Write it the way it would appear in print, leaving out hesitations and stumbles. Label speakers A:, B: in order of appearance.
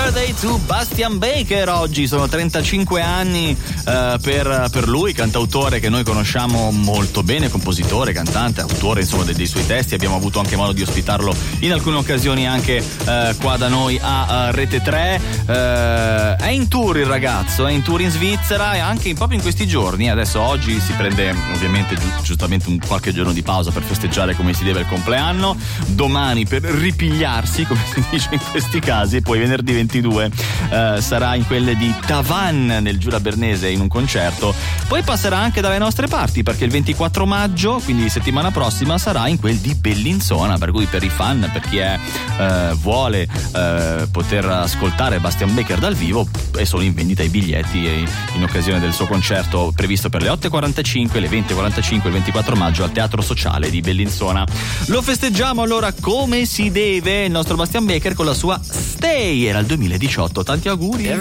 A: birthday to Bastian Baker. Oggi sono 35 anni per lui, cantautore che noi conosciamo molto bene, compositore, cantante, autore insomma dei suoi testi. Abbiamo avuto anche modo di ospitarlo in alcune occasioni anche qua da noi a Rete 3. È in tour il ragazzo, è in tour in Svizzera e anche proprio in questi giorni. Adesso oggi si prende ovviamente giustamente un qualche giorno di pausa per festeggiare come si deve il compleanno, domani per ripigliarsi come si dice in questi casi, e poi venerdì 22 sarà in quelle di Tavannes nel Giura Bernese in un concerto. Poi passerà anche dalle nostre parti perché il 24 maggio, quindi settimana prossima, sarà in quel di Bellinzona, per cui per i fan, per chi vuole poter ascoltare Bastian Baker dal vivo, e sono in vendita i biglietti in occasione del suo concerto previsto per le 8.45, le 20.45 il 24 maggio al Teatro Sociale di Bellinzona. Lo festeggiamo allora come si deve il nostro Bastian Baker con la sua Stay, era il 2018. Tanti auguri.